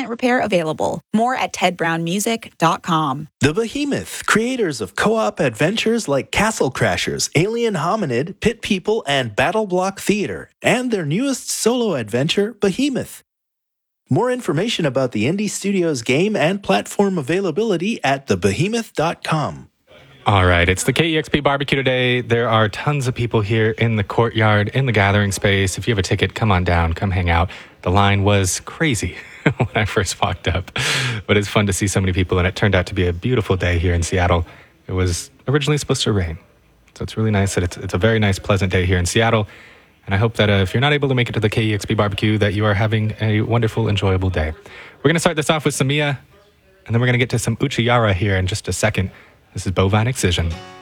equipment repair available. More at tedbrownmusic.com. The Behemoth, creators of co-op adventures like Castle Crashers, Alien Hominid, Pit People, and Battle Block Theater, and their newest solo adventure, Behemoth. More information about the Indie Studios game and platform availability at thebehemoth.com. All right, it's the KEXP barbecue today. There are tons of people here in the courtyard, in the gathering space. If you have a ticket, come on down, come hang out. The line was crazy when I first walked up, but it's fun to see so many people, and it turned out to be a beautiful day here in Seattle. It was originally supposed to rain, so it's really nice that it's a very nice, pleasant day here in Seattle, and I hope that if you're not able to make it to the KEXP barbecue, that you are having a wonderful, enjoyable day. We're going to start this off with Samia, and then we're going to get to some Uchiyara here in just a second. This is Bovine Excision.